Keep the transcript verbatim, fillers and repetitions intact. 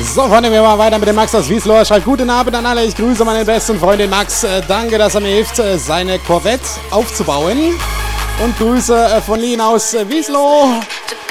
So, Freunde, wir machen weiter mit dem Max aus Wiesloh. Er schreibt guten Abend an alle. Ich grüße meinen besten Freund, den Max. Äh, danke, dass er mir hilft, äh, seine Corvette aufzubauen. Und Grüße äh, von Lien aus äh, Wiesloh.